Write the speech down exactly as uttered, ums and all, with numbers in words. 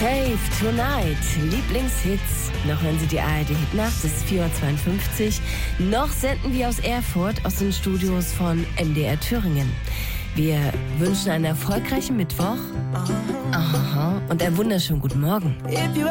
Save Tonight, Lieblingshits. Noch hören Sie die A R D-Hitnacht, es ist vier Uhr zweiundfünfzig. Noch senden wir aus Erfurt, aus den Studios von M D R Thüringen. Wir wünschen einen erfolgreichen Mittwoch. Aha. Und einen wunderschönen guten Morgen. If you